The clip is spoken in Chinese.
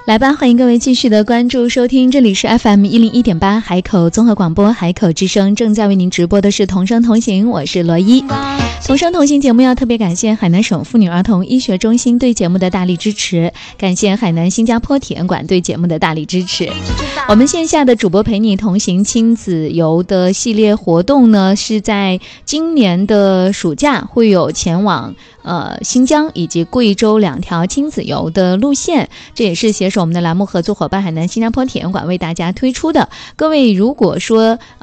来吧，欢迎各位继续的关注收听，这里是 FM101.8 海口综合广播海口之声，正在为您直播的是同声同行，我是罗伊。同声同行节目要特别感谢海南省妇女儿童医学中心对节目的大力支持，感谢海南新加坡体验馆对节目的大力支持。我们线下的主播陪你同行亲子游的系列活动呢，是在今年的暑假会有前往新疆以及贵州2条亲子游的路线，这也是携手我们的栏目合作伙伴海南新加坡体验馆为大家推出的。各位如果说